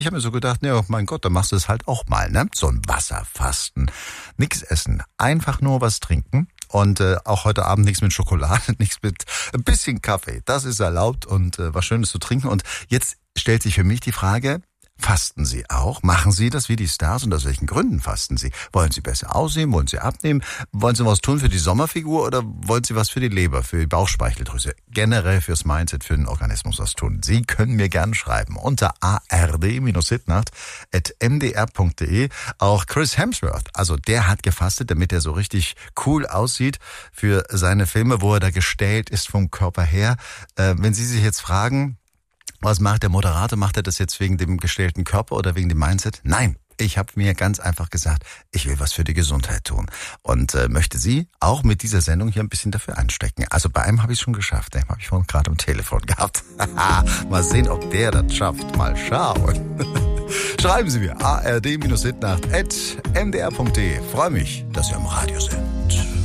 Ich habe mir so gedacht, ja, mein Gott, dann machst du es halt auch mal, ne? So ein Wasserfasten. Nix essen, einfach nur was trinken. Und auch heute Abend nichts mit Schokolade, nichts mit ein bisschen Kaffee. Das ist erlaubt und was Schönes zu trinken. Und jetzt stellt sich für mich die Frage, fasten Sie auch? Machen Sie das wie die Stars und aus welchen Gründen fasten Sie? Wollen Sie besser aussehen? Wollen Sie abnehmen? Wollen Sie was tun für die Sommerfigur oder wollen Sie was für die Leber, für die Bauchspeicheldrüse? Generell fürs Mindset, für den Organismus was tun? Sie können mir gerne schreiben unter ard-hitnacht@mdr.de. Auch Chris Hemsworth, also der hat gefastet, damit er so richtig cool aussieht für seine Filme, wo er da gestählt ist vom Körper her. Wenn Sie sich jetzt fragen, was macht der Moderator? Macht er das jetzt wegen dem gestellten Körper oder wegen dem Mindset? Nein, ich habe mir ganz einfach gesagt, ich will was für die Gesundheit tun und möchte Sie auch mit dieser Sendung hier ein bisschen dafür anstecken. Also bei einem habe ich es schon geschafft, den habe ich vorhin gerade am Telefon gehabt. Mal sehen, ob der das schafft. Mal schauen. Schreiben Sie mir ard-hitnacht@mdr.de. Freue mich, dass Sie am Radio sind.